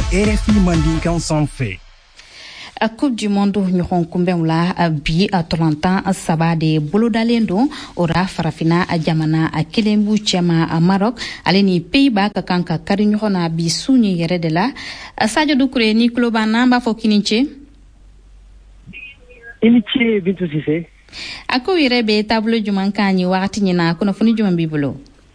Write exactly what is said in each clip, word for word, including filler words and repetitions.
R F I Mandinkan s'en fait. A Coupe du Monde ɲɔgɔn kunbɛnw la bi a tɔlɔntan saba de bolodalen don ora farafina a jamana a kelen b'u cɛma a Maroc ale ni Pays-Bas ka kan ka kari ɲɔgɔn na bi su ɲɛ yɛrɛ de la Sadio Doucouré ni tulo b'an na an b'a fɔ kini ce i ni ce Bintu Sise a ko yɛrɛ bɛ taabolo jumɛn kan ɲi wagati ɲin na kunnafoni jumɛn b'i bolo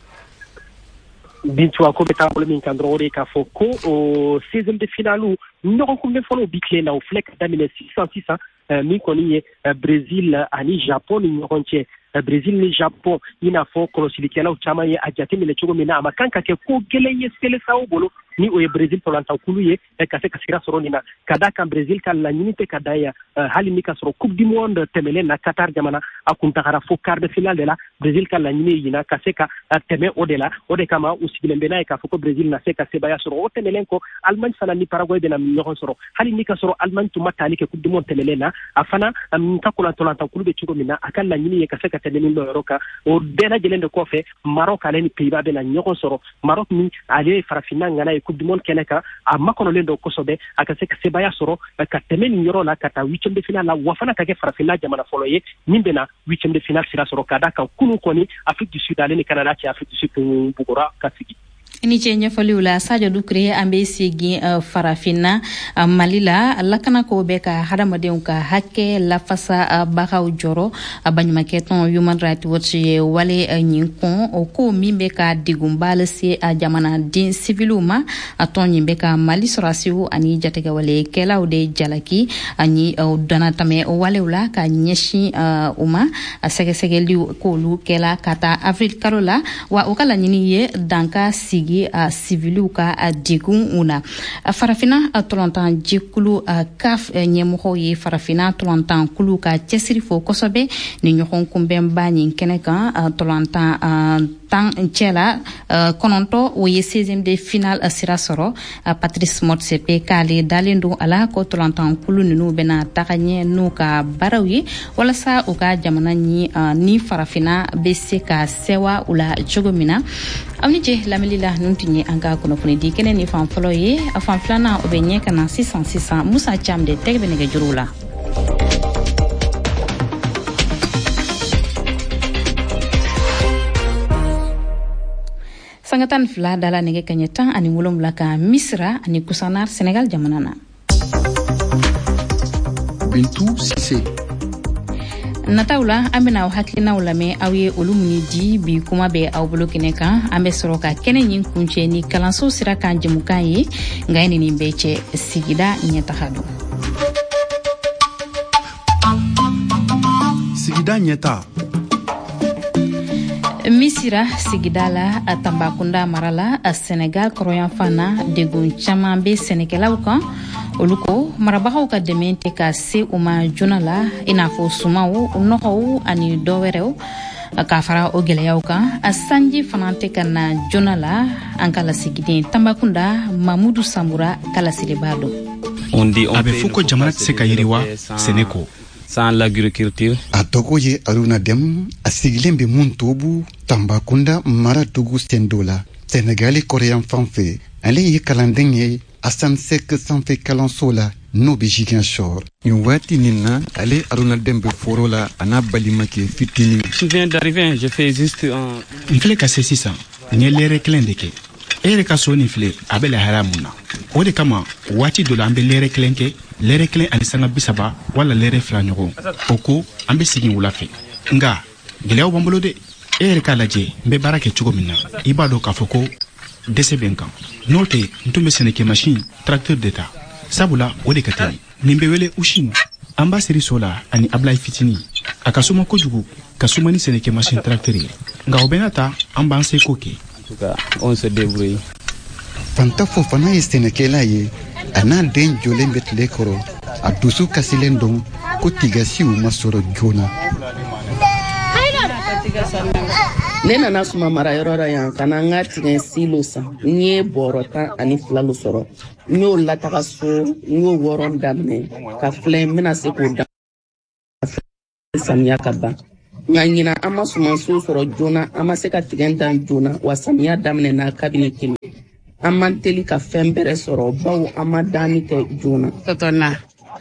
Bintu a ko bɛ taabolo min kan dɔrɔn o de k'a fɔ ko o seizième de finale ɲɔgɔn kunbɛn fɔlɔw bi tile la o filɛ ka daminɛ sisan sisan min kɔni ye Brésil ani Japon ni ɲɔgɔn cɛ Brésil ni Japon i n'a fɔ kɔlɔsilikɛlaw caman ye a jateminɛ cogo min na a ma kan ka kɛ ko gɛlɛn ye selesaw bolo ni o ye Brésil tɔlɔntankulu ye ka se ka sira sɔrɔ nin na ka da kan Brésil ka laɲini tɛ ka da ya hali ni ka sɔrɔ Coupe du Monde tɛmɛlen na Qatar jamana a kun tagara fo quart de finale de la Brésil ka laɲini ye ɲina ka se ka tɛmɛ o de la o de kama u sigilen bɛ n'a ye k'a fɔ ko Brésil na se ka sebaya sɔrɔ o tɛmɛlen kɔ Allemagne fana ni Paraguay bɛna ɲɔgɔn sɔrɔ hali ni ka sɔrɔ Allemagne tun ma taali kɛ Coupe du Monde tɛmɛlen na a fana ka tɔlɔntankulu bɛ cogo min na a ka laɲini ye ka se ka tɛmɛ nin dɔ yɔrɔ kan o bɛɛ lajɛlen de kɔfɛ Maroc ale ni Pays-Bas bɛna ɲɔgɔn sɔrɔ Maroc ni ale ye farafinna ŋana ye Coupe du Monde kɛnɛ kan a makɔnɔlen dɔ kosɛbɛ a ka se ka sebaya sɔrɔ ka tɛmɛ nin yɔrɔ la ka taa huitième de finale la wa fana ka kɛ farafinna jamana fɔlɔ ye min bɛna huitième de finale sira sɔrɔ ka da kan kunun kɔni Afrique du Sud ale ni Canada cɛ Afrique du Sud kun bugɔra ka sigi ni cɛ ɲɛfɔliw la Sadio Doucouré an bɛ segin uh, farafinna uh, Mali la lakanako bɛ ka hadamadenw ka hakɛ lafasa uh, bagaw jɔrɔ uh, baɲumankɛ tɔn Human Rights Watch ye wale uh, ɲin kɔn o ko min bɛ ka degunba lase uh, jamanaden civiliw ma a tɔn ɲin bɛ ka Mali sɔrɔsiw ani jatigɛwalekɛlaw de jalaki ani uh, danatɛmɛ walew la ka ɲɛsin uh, u ma uh, sɛgɛsɛgɛliw k'olu kɛla ka taa avril kalo la wa o ka laɲini ye danka sigi a civiliw ka a degun una farafina a tɔlɔntan jɛkulu a CAF ɲɛmɔgɔw ye farafina tɔlɔntan kulu ka cɛsiri fo kosɛbɛ ni ɲɔgɔn kunbɛnba nin kɛnɛ kan a tɔlɔntan tan cɛla kɔnɔntɔ o ye seizième de finale sira sɔrɔ Patrice Motsepe k'ale dalen don a la ko tɔlɔntan kulu ninnu bɛna taga ɲɛ n'u ka baaraw ye walasa u ka jamana ni ni farafina bɛ se ka sewa u la cogo min na aw ni cɛ lamɛnli la nun tun ye an ka kunnafoni di kɛnɛ ni fan fɔlɔ ye a fan filanan o bɛ ɲɛ ka na sisan sisan Musa Cam de tɛgɛ bɛ nɛgɛjuruw la sanga tan fila dala nɛgɛ kaɲɛ tan ani wolonwula ka Misira ani Kusanar Senegal jamana na Bintu Sise nataw la an bɛna aw hakilinaw lamɛn aw ye olu minnu di bi kuma bɛ aw bolo kɛnɛ kan an bɛ sɔrɔ ka kɛnɛ ɲin kuncɛ ni kalanso sira kan jɛmukan ye nka ye nin bɛɛ cɛ sigida ɲɛtaga don sigida ɲɛta Misira sigida la a Tambakunda mara la a Senegal kɔrɔyanfan na degun caman bɛ sɛnɛkɛlaw kan olu ko marabagaw ka dɛmɛ tɛ ka se u ma joona la i n'a fɔ sumaw nɔgɔw ani dɔwɛrɛw k'a fara o gɛlɛyaw kan a sanji fana tɛ ka na joona la an ka lasigiden Tambakunda Mamudu Sambura ka lasili b'a dɔn a bɛ fɔ ko jamana tɛ se ka yiriwa sɛnɛ kɔ sans l'agriculture. A tɔgɔ ye Aruna Dɛmu a sigilen bɛ mun tobu Tambakunda mara dugu sendo la Senegali kɔrɔyan fan fɛ ale ye kalanden ye Assane Seck sanfɛ kalanso la n'o bɛ Ziguinchor. Nin waati nin na ale Aruna Dɛmu bɛ foro la a n'a balimakɛ fitinin. Je viens d'arriver, je fais juste un. N filɛ ka se sisan n ye lɛrɛ kelen de kɛ e yɛrɛ ka so nin filɛ a bɛ lahara mun na o de kama waati dɔ la an bɛ lɛrɛ kelen kɛ lɛrɛ kelen ani sanga bisaba wala lɛrɛ fila ɲɔgɔn o ko an bɛ segin wula fɛ nka gɛlɛyaw b'an bolo dɛ e yɛrɛ k'a lajɛ n bɛ baara kɛ cogo min na i b'a dɔn k'a fɔ ko dɛsɛ bɛ n kan n'o tɛ n tun bɛ sɛnɛkɛ machine tracteur de ta sabula o de ka teli nin bɛ wele usine an b'a siri so la ani Ablaye fitinin a ka suma kojugu ka suma ni sɛnɛkɛ machine tracteur ye nka o bɛna ta an b'an seko kɛ En tout cas, on se débrouille. Fanta Fofana ye sɛnɛkɛla ye a n'a den jɔlen bɛ tile kɔrɔ a dusu kasilen don ko tigasiw ma sɔrɔ joona. Ne nana suma mara yɔrɔ la yan ka na n ka tigɛ silo san n ye bɔrɔ tan ani fila lo sɔrɔ n y'o lataga so n y'o wɔɔrɔ daminɛ ka filɛ n bɛna se k'o da samiya ka ban nka ɲina an ma sumanso sɔrɔ joona an ma se ka tigɛ dan joona wa samiya daminɛ na kabini kelen an man teli ka fɛn bɛrɛ sɔrɔ bawo an ma danni kɛ joona. Totona.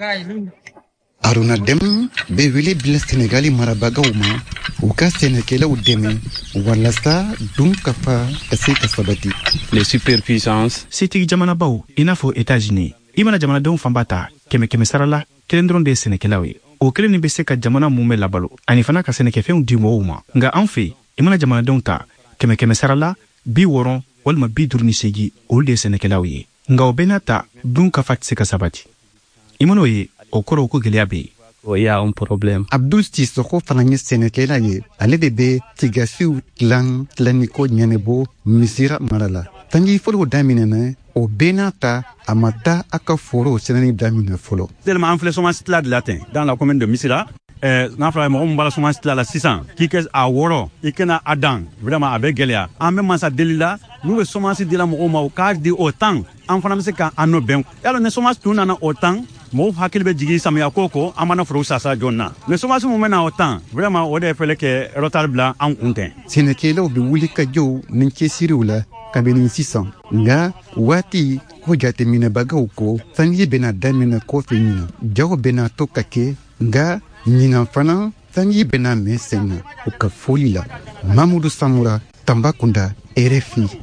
Aruna Deme bɛ wele bila Senegali marabagaw ma u ka sɛnɛkɛlaw dɛmɛ walasa dun ka fa ka se ka sabati. Les superpuissances. Setigi jamanabaw i n'a fɔ États-Unis i mana jamanadenw fanba ta kɛmɛ kɛmɛ sara la kelen dɔrɔn de ye sɛnɛkɛlaw ye. O kelen nin bɛ se ka jamana mun bɛ labalo ani fana ka sɛnɛkɛfɛnw di mɔgɔw ma. Nka an fɛ i mana jamanadenw ta kɛmɛ kɛmɛ sara la bi wɔɔrɔ walima bi duuru ni seegin olu de ye sɛnɛkɛlaw ye. Nka o bɛɛ n'a ta dun ka fa tɛ se ka sabati. I man'o ye o kɔrɔ ko gɛlɛya bɛ yen. O y'a un problème. Abdul Sissoko fana ye sɛnɛkɛla ye ale de bɛ tigasiw dilan tilanniko ɲɛnɛbɔ Misira mara la. Tanji fɔlɔ daminɛna o bɛɛ n'a ta a ma taa a ka foro sɛnɛni daminɛ fɔlɔ. Tellement an filɛ semence tila de la ten dans la commune de Misira. Euh, n'a fɔra mɔgɔ min b'a la semence tila la sisan k'i kɛ a wɔrɔ i kana a dan vraiment a bɛ gɛlɛya. An bɛ mansa deli la n'u bɛ semence dila mɔgɔw ma u k'a di o temps an fana bɛ se ka an n'o bɛn. Yala ni semence tun nana o temps mɔgɔw hakili bɛ jigin samiya ko ko an mana forow sasa joona na. Mais semence mun bɛ na o temps vraiment o de ye fɛlɛ kɛ retard bila an kun tɛ. Sɛnɛkɛlaw bɛ wuli ka jɔw ni cɛsiriw la kabini sisan nka waati ko jateminɛbagaw ko sanji bɛna daminɛ kɔfɛ ɲina jaw bɛna to ka kɛ nka ɲina fana sanji bɛna mɛn sen na u ka foli la. Mamudu Samura Tambakunda R F I.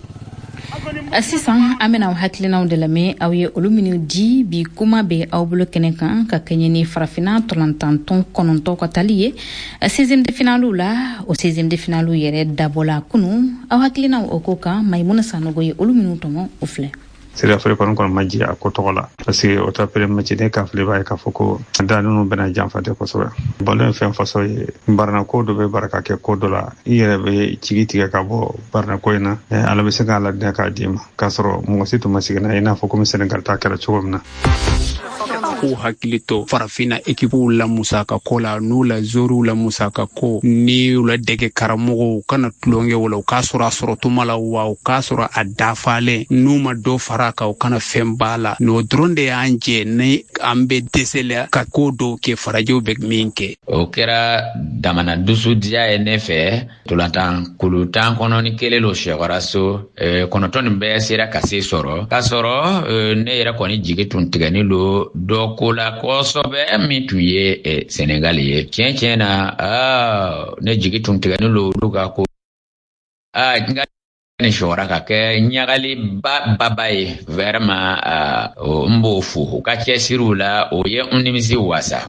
Sisan an bɛna aw hakilinaw de lamɛn aw ye olu minnu di bi kuma bɛ aw bolo kɛnɛ kan ka kɛɲɛ ni farafina tɔlɔntantɔn kɔnɔntɔn ka tali ye seizième de finale la o seizième de finale yɛrɛ dabɔla kunun aw hakilinaw o ko kan Maimuna Sanogo ye olu minnu tɔmɔ o filɛ. Sira fere kɔnɔ kɔnɔ ma ji a ko tɔgɔ la parce que o ta pere match ne ka fili b'a ye k'a fɔ ko da ninnu bɛna janfa tɛ kosɛbɛ. Balo ye fɛn faso ye barana ko dɔ bɛ baraka kɛ ko dɔ la i yɛrɛ bɛ jigi tigɛ ka bɔ barana ko in na ala bɛ se k'a ladina k'a d'i ma k'a sɔrɔ mɔgɔ si tun ma segin n'a ye i n'a fɔ komi Senegal ta kɛra cogo min na. K'u hakili to farafina ekipuw la musaka ko la n'u la zoriw la musaka ko ni u la dege karamɔgɔw kana tulonkɛ o la u k'a sɔrɔ a sɔrɔ tuma la wa u k'a sɔrɔ a dafalen n'u ma dɔ fara a kan u kana fɛn b'a la n'o dɔrɔn de y'an jɛ ni an bɛ dɛsɛ la ka ko dɔw kɛ farajɛw bɛ min kɛ. O kɛra damana dusudiya ye ne fɛ tolantan kulu tan kɔnɔ ni kelen lo sɛwaraso kɔnɔntɔn nin bɛɛ sera ka se sɔrɔ k'a sɔrɔ ne yɛrɛ kɔni jigi tun tigɛni lo dɔ ko la kosɛbɛ min tun ye Senegal ye tiɲɛ tiɲɛ na aa ne jigi tun tigɛni lo olu ka ko aa nka ni sɔrɔ ka kɛ ɲagali ba baba ye vraiment n b'o fo u ka cɛsiriw la o ye n nimisi wasa.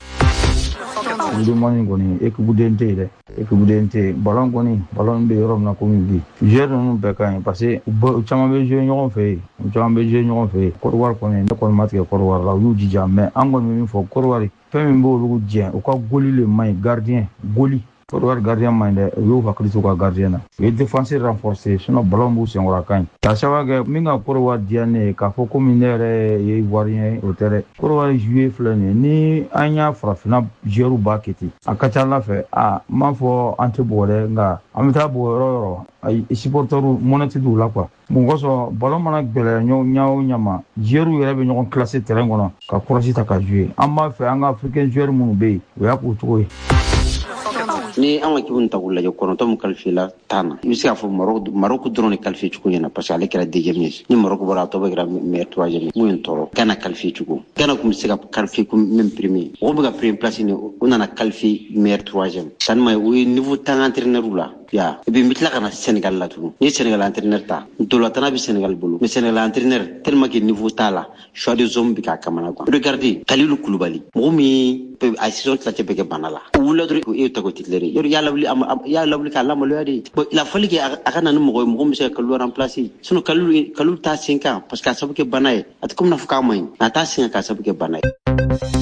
Ndumani kɔni équipe den tɛ dɛ équipe den tɛ ballon kɔni ballon bɛ yɔrɔ min na komi bi joueur ninnu bɛɛ ka ɲi parce que u caman bɛ jouer ɲɔgɔn fɛ yen u caman bɛ jouer ɲɔgɔn fɛ yen Côte d'Ivoire kɔni ne kɔni ma tigɛ Côte d'Ivoire la u y'u jija mais an kɔni bɛ min fɔ Côte d'Ivoire fɛn min b'olu jɛ u ka goli le man ɲi gardien goli Côte d'Ivoire gardien man ɲi dɛ u y'u hakili to u ka gardien na u ye défense renforcer sinon ballon b'u senkɔrɔ a ka ɲi k'a sababu kɛ min ka Côte d'Ivoire diya ne ye k'a fɔ komi ne yɛrɛ ye Ivoirien ye o tɛ dɛ Côte d'Ivoire jouer filɛ nin ye ni an y'a farafina joueur b'a kɛ ten a ka ca Ala fɛ a n m'a fɔ an tɛ bugɔ dɛ nka an bɛ taa bugɔ yɔrɔ o yɔrɔ ayi supporters mɔnɛ tɛ d'u la quoi mun kosɔn ballon mana gɛlɛya ɲa o ɲa ma joueurs yɛrɛ bɛ ɲɔgɔn classer terrain kɔnɔ ka courage ta ka jouer an b'a fɛ an ka africain joueurs minnu bɛ yen o y'a k'u cogo ye. ni an ka kibu ta k'u lajɛ kɔnɔntɔn min qualifié la tan na i bɛ se k'a fɔ Maroc dɔrɔn de qualifié cogo ɲɛna parce que ale kɛra deuxième ye ni Maroc bɔra a tɔ bɛɛ kɛra meilleur troisième ye mun ye n tɔɔrɔ Ghana qualifié cogo Ghana tun bɛ se ka qualifié comme même premier mɔgɔw bɛ ka premier place ɲini o nana qualifié meilleur troisième ça ne ma ye o ye niveau tan entraîneur la ya et puis n bɛ tila ka na Sénégal la tugun ni ye Sénégal entraîneur ta ntolantan bɛ Sénégal bolo mais Sénégal entraîneur tellement que niveau t'a la choix des hommes bɛ k'a kamana quoi regardez Kalilou Koulibaly mɔgɔ min a saison tilancɛ bɛ kɛ bana la o wulila dɔrɔn e y'o ta k'o titulaire yɔrɔ y'a lawuli i y'a lawuli k'a lamaloya de bon il a fallu que a ka na ni mɔgɔ ye mɔgɔ min bɛ se ka Kalilou remplacer sinon Kalilou Kalilou t'a sen kan parce que a sababu kɛ bana ye a tɛ komi n'a fɔ k'a man ɲi a t'a sen kan k'a sababu kɛ bana ye.